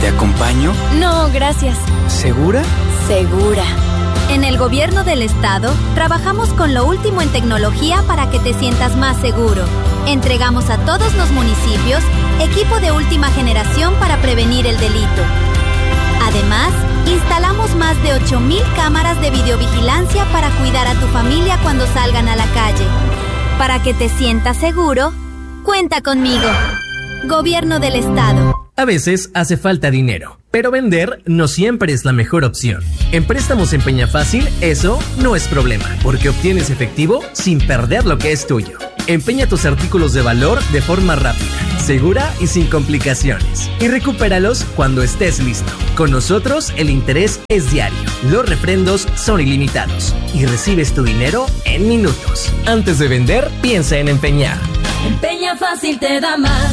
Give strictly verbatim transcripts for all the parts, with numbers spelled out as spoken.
¿Te acompaño? No, gracias. ¿Segura? Segura. En el Gobierno del Estado, trabajamos con lo último en tecnología para que te sientas más seguro. Entregamos a todos los municipios equipo de última generación para prevenir el delito. Además, instalamos más de ocho mil cámaras de videovigilancia para cuidar a tu familia cuando salgan a la calle. Para que te sientas seguro, cuenta conmigo. Gobierno del Estado. A veces hace falta dinero, pero vender no siempre es la mejor opción. En Préstamos en Peñafácil, eso no es problema, porque obtienes efectivo sin perder lo que es tuyo. Empeña tus artículos de valor de forma rápida, segura y sin complicaciones. Y recupéralos cuando estés listo. Con nosotros, el interés es diario. Los refrendos son ilimitados. Y recibes tu dinero en minutos. Antes de vender, piensa en empeñar. Empeña Fácil te da más.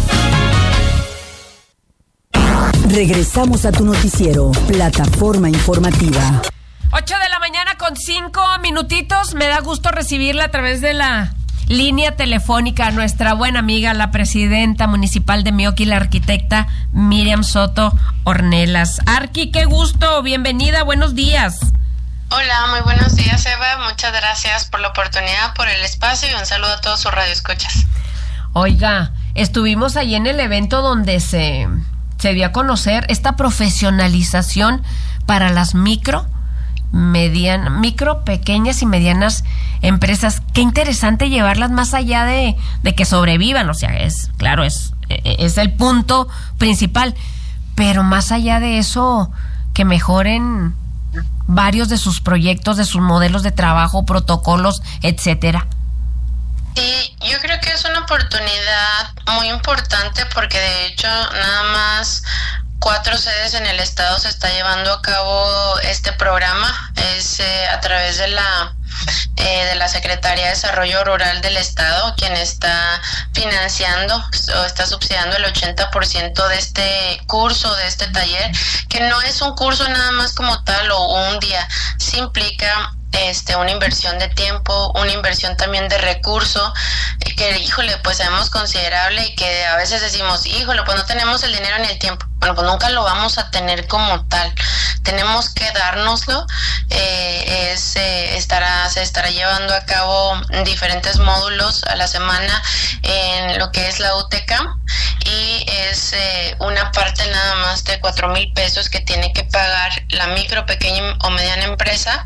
Regresamos a tu noticiero, Plataforma Informativa. ocho de la mañana con cinco minutitos. Me da gusto recibirla a través de la línea telefónica a nuestra buena amiga, la presidenta municipal de Meoqui, la arquitecta Miriam Soto Ornelas. Arqui, qué gusto, bienvenida, buenos días. Hola, muy buenos días, Eva. Muchas gracias por la oportunidad, por el espacio y un saludo a todos sus radioescuchas. Oiga, estuvimos ahí en el evento donde se... se dio a conocer esta profesionalización para las micro, median, micro, pequeñas y medianas empresas. Qué interesante llevarlas más allá de, de que sobrevivan, o sea, es claro, es, es el punto principal, pero más allá de eso, que mejoren varios de sus proyectos, de sus modelos de trabajo, protocolos, etcétera. Sí, yo creo que es una oportunidad muy importante porque de hecho nada más cuatro sedes en el estado se está llevando a cabo este programa. Es eh, a través de la eh, de la Secretaría de Desarrollo Rural del estado quien está financiando o está subsidiando el ochenta por ciento de este curso, de este taller, que no es un curso nada más como tal o un día, sí implica este una inversión de tiempo, una inversión también de recurso, que híjole, pues sabemos considerable y que a veces decimos, híjole, pues no tenemos el dinero ni el tiempo. Bueno, pues nunca lo vamos a tener como tal. Tenemos que dárnoslo. Eh, es, eh, estará, se estará llevando a cabo diferentes módulos a la semana en lo que es la U T C A M y es eh, una parte nada más de cuatro mil pesos que tiene que pagar la micro, pequeña o mediana empresa,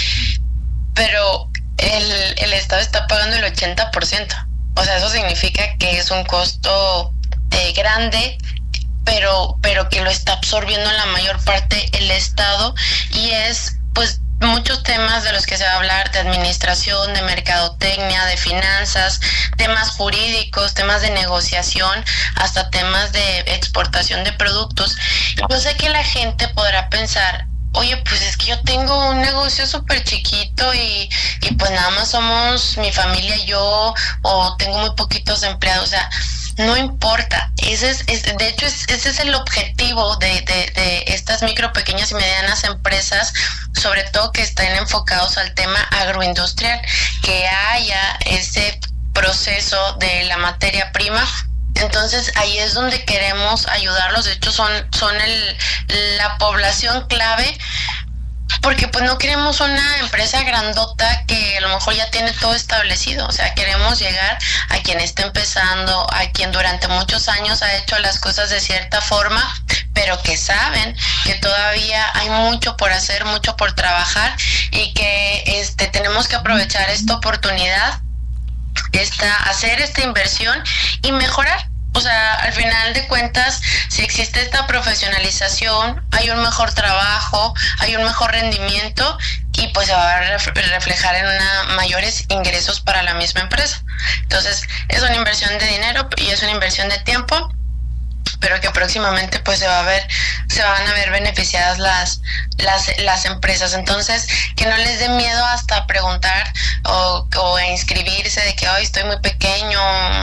pero el, el Estado está pagando el ochenta por ciento. O sea, eso significa que es un costo eh, grande, pero pero que lo está absorbiendo en la mayor parte el Estado, y es pues muchos temas de los que se va a hablar, de administración, de mercadotecnia, de finanzas, temas jurídicos, temas de negociación, hasta temas de exportación de productos. Yo sé que la gente podrá pensar, oye, pues es que yo tengo un negocio súper chiquito y, y pues nada más somos mi familia y yo, o tengo muy poquitos empleados, o sea, no importa. Ese es, es de hecho, es, ese es el objetivo de, de, de estas micro, pequeñas y medianas empresas, sobre todo que estén enfocados al tema agroindustrial, que haya ese proceso de la materia prima. Entonces ahí es donde queremos ayudarlos. De hecho son son el la población clave, porque pues no queremos una empresa grandota que a lo mejor ya tiene todo establecido. O sea, queremos llegar a quien está empezando, a quien durante muchos años ha hecho las cosas de cierta forma, pero que saben que todavía hay mucho por hacer, mucho por trabajar, y que este tenemos que aprovechar esta oportunidad, esta, hacer esta inversión y mejorar. O sea, al final de cuentas, si existe esta profesionalización, hay un mejor trabajo, hay un mejor rendimiento y pues se va a reflejar en una mayores ingresos para la misma empresa. Entonces, es una inversión de dinero y es una inversión de tiempo, pero que próximamente pues se va a ver, se van a ver beneficiadas las las las empresas. Entonces, que no les dé miedo hasta preguntar o, o inscribirse de que hoy estoy muy pequeño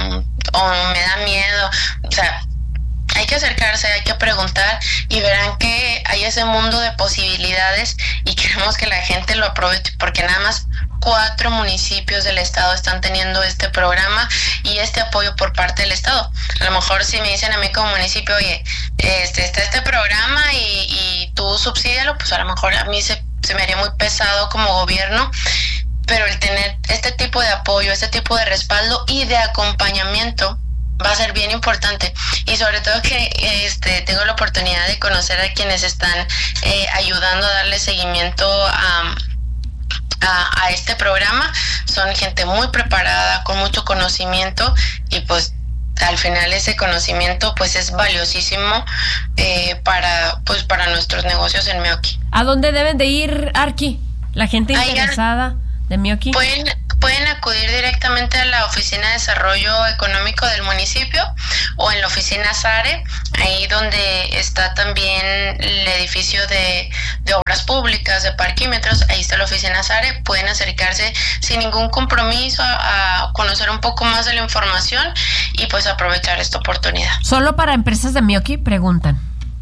o me da miedo. O sea, hay que acercarse, hay que preguntar y verán que hay ese mundo de posibilidades y queremos que la gente lo aproveche, porque nada más cuatro municipios del estado están teniendo este programa y este apoyo por parte del estado. A lo mejor si me dicen a mí como municipio, oye, este está este programa y, y tú subsídialo, pues a lo mejor a mí se, se me haría muy pesado como gobierno, pero el tener este tipo de apoyo, este tipo de respaldo y de acompañamiento va a ser bien importante, y sobre todo que este tengo la oportunidad de conocer a quienes están eh, ayudando a darle seguimiento a, a, a este programa. Son gente muy preparada, con mucho conocimiento, y pues al final ese conocimiento pues es valiosísimo eh, para pues para nuestros negocios en Meoqui. ¿A dónde deben de ir, Arqui, la gente interesada de Meoqui? Pueden Pueden acudir directamente a la Oficina de Desarrollo Económico del municipio o en la oficina SARE, ahí donde está también el edificio de, de obras públicas, de parquímetros, ahí está la oficina SARE. Pueden acercarse sin ningún compromiso a, a conocer un poco más de la información y pues aprovechar esta oportunidad. ¿Solo para empresas de Meoqui? Preguntan.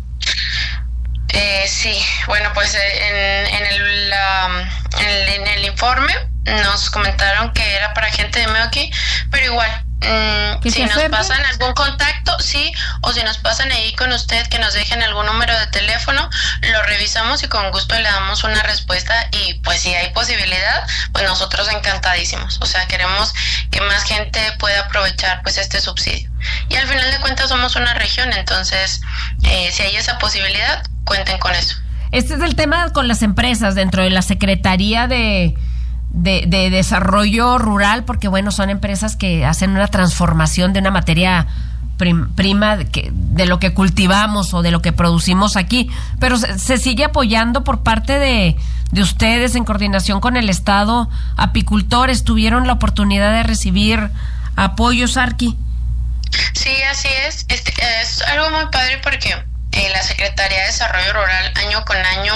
Eh, sí, bueno, pues en, en, el, um, en, el, en el informe nos comentaron que era para gente de Meoqui, pero igual, mmm, si nos pasan algún contacto, sí, o si nos pasan ahí con usted, que nos dejen algún número de teléfono, lo revisamos y con gusto le damos una respuesta, y pues si hay posibilidad, pues nosotros encantadísimos. O sea, queremos que más gente pueda aprovechar pues este subsidio. Y al final de cuentas somos una región, entonces eh, si hay esa posibilidad, cuenten con eso. Este es el tema con las empresas dentro de la Secretaría de... De, de desarrollo rural, porque bueno, son empresas que hacen una transformación de una materia prim, prima de, que, de lo que cultivamos o de lo que producimos aquí, pero se, se sigue apoyando por parte de, de ustedes en coordinación con el Estado. Apicultores tuvieron la oportunidad de recibir apoyos, Arqui. Sí, así es. Este, es algo muy padre porque eh, la Secretaría de Desarrollo Rural año con año,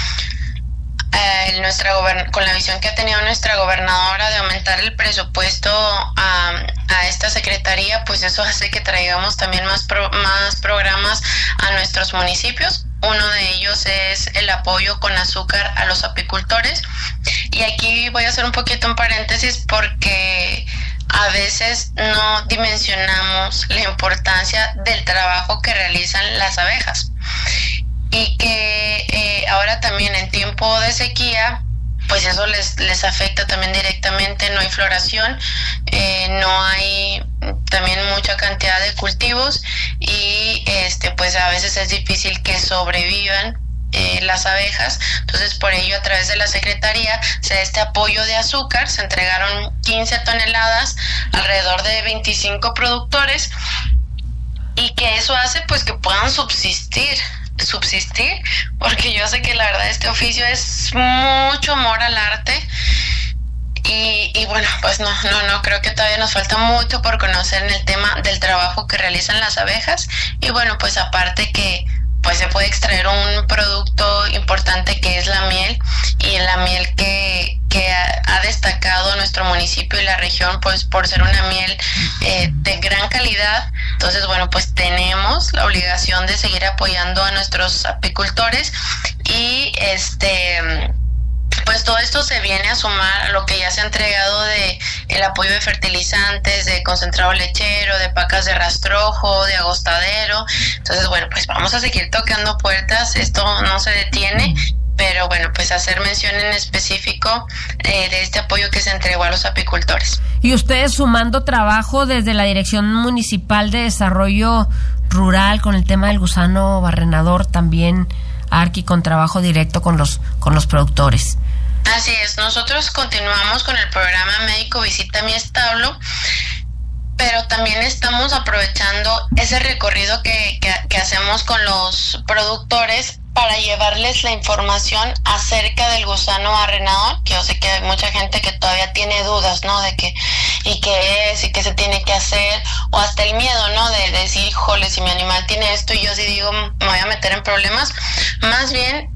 Eh, nuestra gobern- con la visión que ha tenido nuestra gobernadora de aumentar el presupuesto a, a esta secretaría, pues eso hace que traigamos también más pro- más programas a nuestros municipios. Uno de ellos es el apoyo con azúcar a los apicultores, y aquí voy a hacer un poquito un paréntesis porque a veces no dimensionamos la importancia del trabajo que realizan las abejas. Y que eh, ahora también en tiempo de sequía, pues eso les les afecta también directamente. No hay floración, eh, no hay también mucha cantidad de cultivos, y este pues a veces es difícil que sobrevivan eh, las abejas. Entonces por ello a través de la Secretaría se da este apoyo de azúcar. Se entregaron quince toneladas, alrededor de veinticinco productores, y que eso hace pues que puedan subsistir subsistir, porque yo sé que la verdad este oficio es mucho amor al arte, y, y bueno, pues no, no, no, creo que todavía nos falta mucho por conocer en el tema del trabajo que realizan las abejas. Y bueno, pues aparte que pues se puede extraer un producto importante que es la miel, y la miel que, que ha, ha destacado nuestro municipio y la región pues por ser una miel eh, de gran calidad. Entonces bueno, pues tenemos la obligación de seguir apoyando a nuestros apicultores, y este pues todo esto se viene a sumar a lo que ya se ha entregado de el apoyo de fertilizantes, de concentrado lechero, de pacas de rastrojo, de agostadero. Entonces bueno, pues vamos a seguir tocando puertas, esto no se detiene, pero bueno, pues hacer mención en específico eh, de este apoyo que se entregó a los apicultores. Y ustedes sumando trabajo desde la Dirección Municipal de Desarrollo Rural con el tema del gusano barrenador, también Arqui, con trabajo directo con los con los productores. Así es, nosotros continuamos con el programa Médico Visita Mi Establo, pero también estamos aprovechando ese recorrido que, que, que hacemos con los productores para llevarles la información acerca del gusano barrenador, que yo sé que hay mucha gente que todavía tiene dudas, ¿no? De que, y qué es, y qué se tiene que hacer, o hasta el miedo, ¿no? De, de decir, híjole, si mi animal tiene esto y yo sí digo, me voy a meter en problemas. Más bien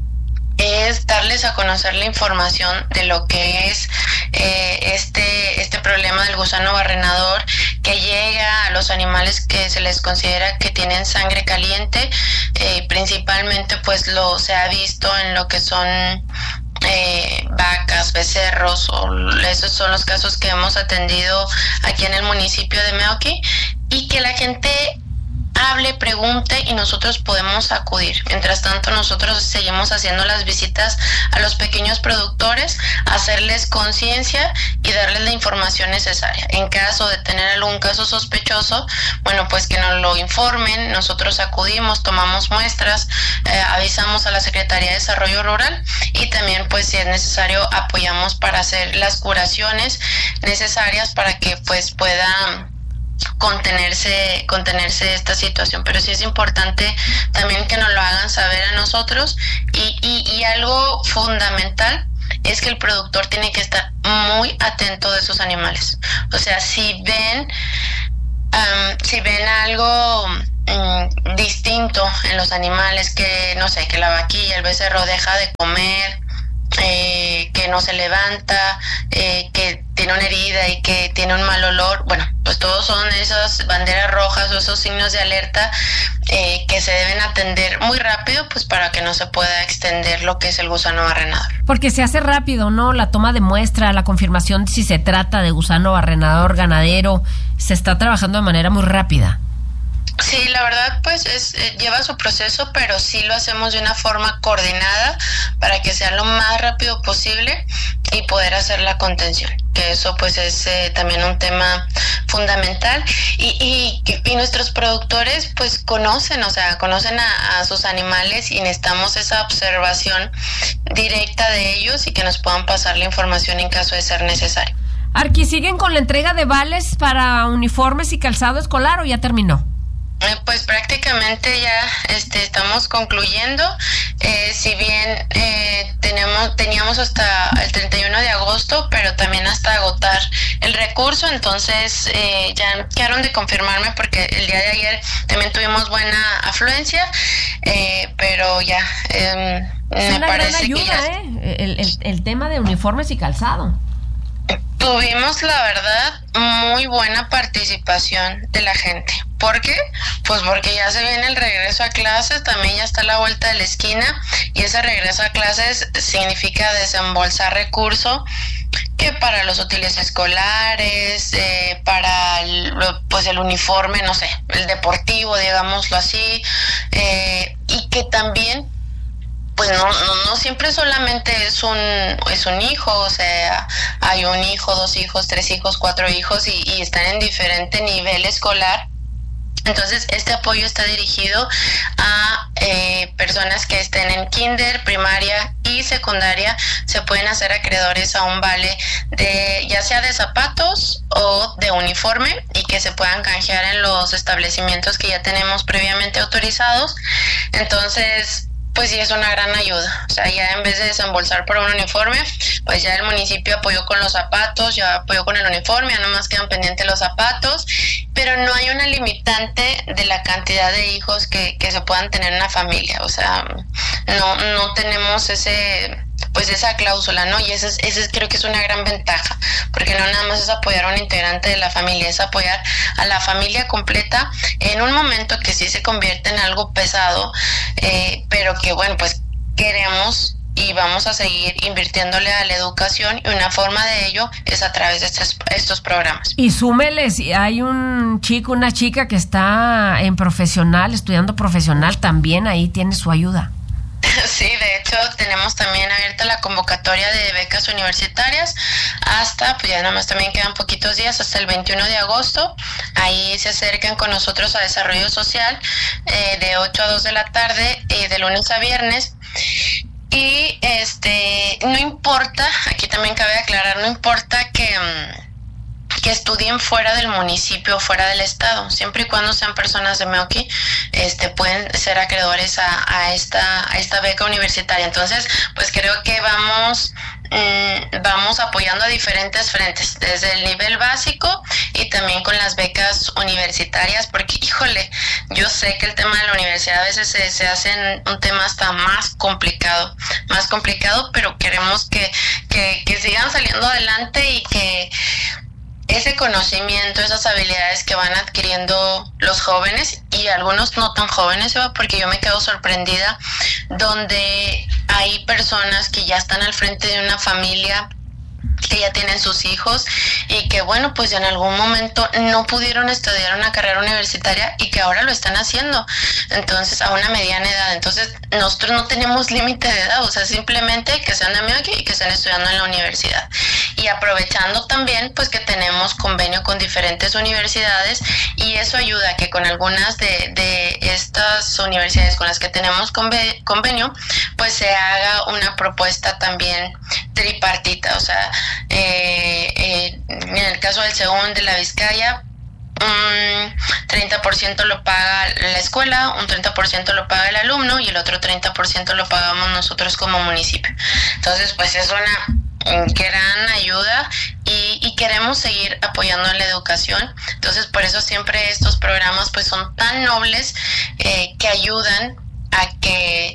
es darles a conocer la información de lo que es eh, este este problema del gusano barrenador, que llega a los animales que se les considera que tienen sangre caliente. Eh, principalmente pues lo se ha visto en lo que son eh, vacas, becerros, o esos son los casos que hemos atendido aquí en el municipio de Meoqui, y que la gente hable, pregunte y nosotros podemos acudir. Mientras tanto, nosotros seguimos haciendo las visitas a los pequeños productores, hacerles conciencia y darles la información necesaria. En caso de tener algún caso sospechoso, bueno, pues que nos lo informen, nosotros acudimos, tomamos muestras, eh, avisamos a la Secretaría de Desarrollo Rural y también, pues si es necesario, apoyamos para hacer las curaciones necesarias para que pues pueda contenerse contenerse esta situación. Pero sí es importante también que nos lo hagan saber a nosotros, y, y, y algo fundamental es que el productor tiene que estar muy atento de sus animales. O sea, si ven um, si ven algo um, distinto en los animales, que no sé, que la vaquilla, el becerro deja de comer, eh, que no se levanta, eh, que tiene una herida y que tiene un mal olor, bueno, pues todos son esas banderas rojas o esos signos de alerta eh, que se deben atender muy rápido, pues para que no se pueda extender lo que es el gusano barrenador. Porque se hace rápido, ¿no? La toma de muestra, la confirmación de si se trata de gusano barrenador ganadero, se está trabajando de manera muy rápida. Sí, la verdad, pues es, eh, lleva su proceso, pero sí lo hacemos de una forma coordinada para que sea lo más rápido posible y poder hacer la contención, que eso pues es eh, también un tema fundamental, y, y, y nuestros productores pues conocen, o sea, conocen a, a sus animales, y necesitamos esa observación directa de ellos y que nos puedan pasar la información en caso de ser necesario. Arqui, ¿siguen con la entrega de vales para uniformes y calzado escolar o ya terminó? Pues prácticamente ya este, estamos concluyendo. Eh, si bien eh, tenemos teníamos hasta el treinta y uno de agosto, pero también hasta agotar el recurso, entonces eh, ya quedaron de confirmarme porque el día de ayer también tuvimos buena afluencia, eh, pero ya eh, es me una parece gran ayuda, que ya... ¿eh? el, el, el tema de uniformes y calzado. Tuvimos, la verdad, muy buena participación de la gente. ¿Por qué? Pues porque ya se viene el regreso a clases, también ya está a la vuelta de la esquina, y ese regreso a clases significa desembolsar recurso que para los útiles escolares, eh, para el, pues el uniforme, no sé, el deportivo, digámoslo así, eh, y que también pues no, no, no siempre solamente es un es un hijo, o sea, hay un hijo, dos hijos, tres hijos, cuatro hijos, y, y están en diferente nivel escolar. Entonces, este apoyo está dirigido a eh, personas que estén en kinder, primaria y secundaria. Se pueden hacer acreedores a un vale de ya sea de zapatos o de uniforme, y que se puedan canjear en los establecimientos que ya tenemos previamente autorizados. Entonces, pues sí, es una gran ayuda. O sea, ya en vez de desembolsar por un uniforme, pues ya el municipio apoyó con los zapatos, ya apoyó con el uniforme, ya nomás quedan pendientes los zapatos, pero no hay una limitante de la cantidad de hijos que, que se puedan tener en una familia. O sea, no, no tenemos ese... pues esa cláusula, ¿no? Y ese, es, ese es, creo que es una gran ventaja, porque no nada más es apoyar a un integrante de la familia, es apoyar a la familia completa en un momento que sí se convierte en algo pesado, eh, pero que bueno, pues queremos y vamos a seguir invirtiéndole a la educación, y una forma de ello es a través de estos, estos programas. Y súmeles, hay un chico, una chica que está en profesional, estudiando profesional, también ahí tiene su ayuda. Sí, de hecho tenemos también abierta la convocatoria de becas universitarias hasta, pues ya nada más también quedan poquitos días, hasta el veintiuno de agosto. Ahí se acercan con nosotros a Desarrollo Social eh, de ocho a dos de la tarde, eh, de lunes a viernes. Y este no importa, aquí también cabe aclarar, no importa que... Um, que estudien fuera del municipio o fuera del estado, siempre y cuando sean personas de Meoqui, este, pueden ser acreedores a, a esta a esta beca universitaria. Entonces, pues creo que vamos mmm, vamos apoyando a diferentes frentes, desde el nivel básico y también con las becas universitarias, porque, híjole, yo sé que el tema de la universidad a veces se, se hace un tema hasta más complicado, más complicado, pero queremos que, que, que sigan saliendo adelante y que ese conocimiento, esas habilidades que van adquiriendo los jóvenes, y algunos no tan jóvenes, Eva, porque yo me quedo sorprendida donde hay personas que ya están al frente de una familia, que ya tienen sus hijos y que bueno, pues en algún momento no pudieron estudiar una carrera universitaria y que ahora lo están haciendo, entonces a una mediana edad. Entonces nosotros no tenemos límite de edad, o sea, simplemente que sean de Miyagi y que estén estudiando en la universidad. Y aprovechando también pues que tenemos convenio con diferentes universidades, y eso ayuda a que con algunas de, de estas universidades con las que tenemos convenio, pues se haga una propuesta también tripartita, o sea, Eh, eh, en el caso del Según de la Vizcaya, un treinta por ciento lo paga la escuela, un treinta por ciento lo paga el alumno y el otro treinta por ciento lo pagamos nosotros como municipio. Entonces pues es una gran ayuda y, y queremos seguir apoyando en la educación. Entonces por eso siempre estos programas pues son tan nobles, eh, que ayudan a que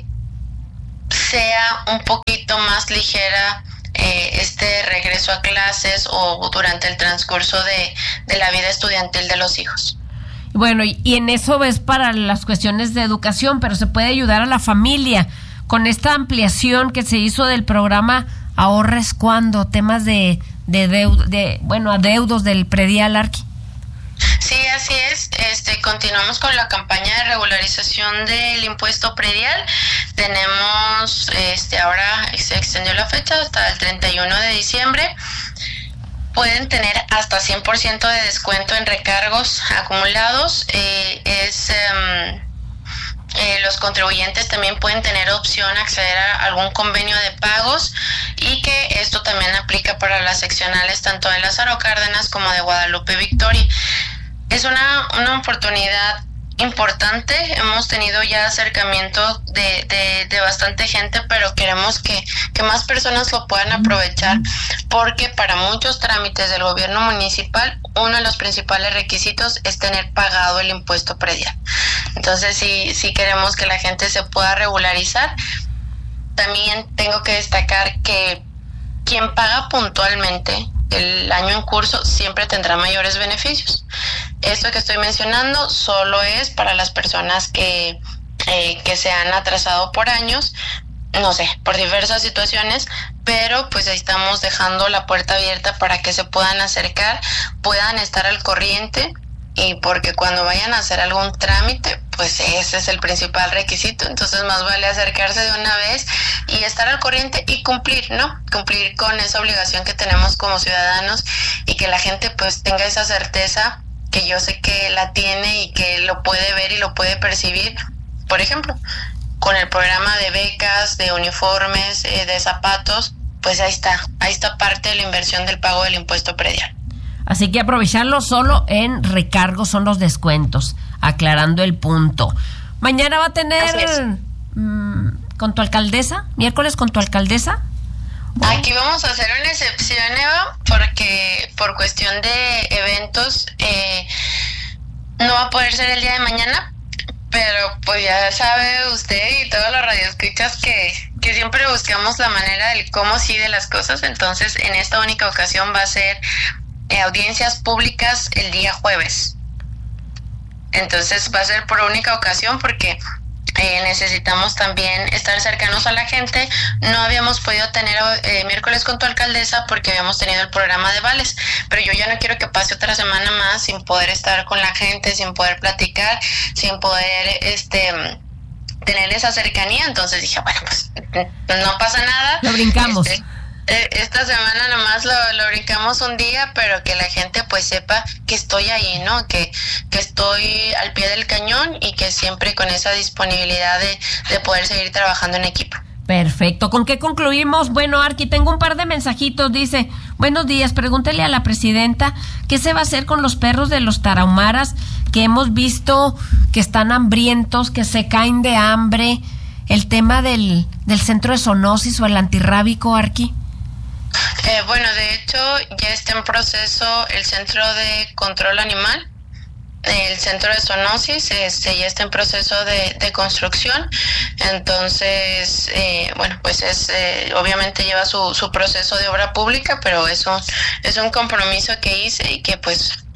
sea un poquito más ligera Eh, este regreso a clases o durante el transcurso de, de la vida estudiantil de los hijos. Bueno, y, y en eso ves para las cuestiones de educación, pero se puede ayudar a la familia con esta ampliación que se hizo del programa Ahorres Cuando, temas de, de, deud, de bueno, adeudos del predial, Arqui. Sí, así es. Este, continuamos con la campaña de regularización del impuesto predial. Tenemos, este, ahora se extendió la fecha hasta el treinta y uno de diciembre. Pueden tener hasta cien por ciento de descuento en recargos acumulados. Eh, es um, eh, los contribuyentes también pueden tener opción a acceder a algún convenio de pagos, y que esto también aplica para las seccionales tanto de Lázaro Cárdenas como de Guadalupe Victoria. Es una, una oportunidad importante. Hemos tenido ya acercamiento de, de, de bastante gente, pero queremos que, que más personas lo puedan aprovechar, porque para muchos trámites del gobierno municipal uno de los principales requisitos es tener pagado el impuesto predial. Entonces sí, sí queremos que la gente se pueda regularizar. También tengo que destacar que quien paga puntualmente el año en curso siempre tendrá mayores beneficios. Esto que estoy mencionando solo es para las personas que, eh, que se han atrasado por años, no sé, por diversas situaciones, pero pues ahí estamos dejando la puerta abierta para que se puedan acercar, puedan estar al corriente, y porque cuando vayan a hacer algún trámite, pues ese es el principal requisito. Entonces más vale acercarse de una vez y estar al corriente y cumplir, ¿no? Cumplir con esa obligación que tenemos como ciudadanos, y que la gente pues tenga esa certeza, que yo sé que la tiene y que lo puede ver y lo puede percibir. Por ejemplo, con el programa de becas, de uniformes, eh, de zapatos, pues ahí está, ahí está parte de la inversión del pago del impuesto predial. Así que aprovecharlo solo en recargos son los descuentos, aclarando el punto. Mañana va a tener mmm, con tu alcaldesa, miércoles con tu alcaldesa. Aquí vamos a hacer una excepción, Eva, porque por cuestión de eventos eh, no va a poder ser el día de mañana, pero pues ya sabe usted y todos los radioescuchas que, que siempre buscamos la manera del cómo sí de las cosas. Entonces en esta única ocasión va a ser eh, audiencias públicas el día jueves. Entonces va a ser por única ocasión porque Eh, necesitamos también estar cercanos a la gente. No habíamos podido tener eh, miércoles con tu alcaldesa porque habíamos tenido el programa de vales, pero yo ya no quiero que pase otra semana más sin poder estar con la gente, sin poder platicar, sin poder este tener esa cercanía. Entonces dije, bueno, pues no pasa nada, lo brincamos. Este, esta semana nomás lo, lo brincamos un día, pero que la gente pues sepa que estoy ahí, ¿no? Que, que estoy al pie del cañón y que siempre con esa disponibilidad de, de poder seguir trabajando en equipo. Perfecto. ¿Con qué concluimos? Bueno, Arqui, tengo un par de mensajitos. Dice, buenos días, pregúntele a la presidenta qué se va a hacer con los perros de los tarahumaras que hemos visto que están hambrientos, que se caen de hambre. El tema del, del centro de zoonosis o el antirrábico, Arqui. Eh, bueno, de hecho ya está en proceso el Centro de Control Animal, el Centro de Zoonosis, este, ya está en proceso de, de construcción. Entonces, eh, bueno, pues es eh, obviamente lleva su, su proceso de obra pública, pero es un, es un compromiso que hice y que pues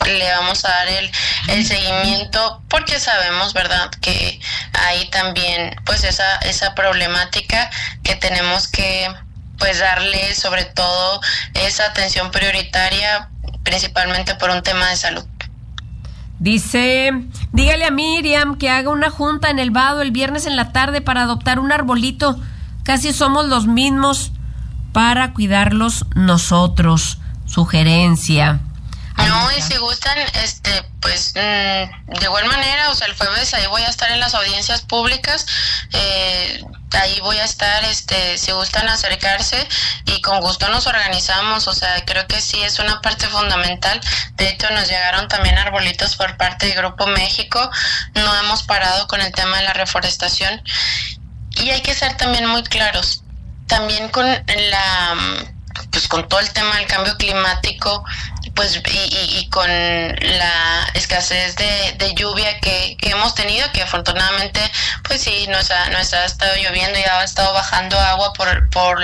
le vamos a dar el, el seguimiento, porque sabemos, ¿verdad?, que hay también pues esa, esa problemática que tenemos que pues darle sobre todo esa atención prioritaria, principalmente por un tema de salud. Dice, dígale a Miriam que haga una junta en el Vado el viernes en la tarde para adoptar un arbolito. Casi somos los mismos para cuidarlos nosotros. Sugerencia. No, y si gustan, este, pues, mmm, de igual manera, o sea, el jueves ahí voy a estar en las audiencias públicas, eh, ahí voy a estar, este, si gustan acercarse, y con gusto nos organizamos, o sea, creo que sí es una parte fundamental. De hecho, nos llegaron también arbolitos por parte de Grupo México, no hemos parado con el tema de la reforestación, y hay que ser también muy claros, también con la... pues con todo el tema del cambio climático, pues y, y, y con la escasez de, de lluvia que, que hemos tenido, que afortunadamente pues sí nos ha, nos ha estado lloviendo y ha estado bajando agua por, por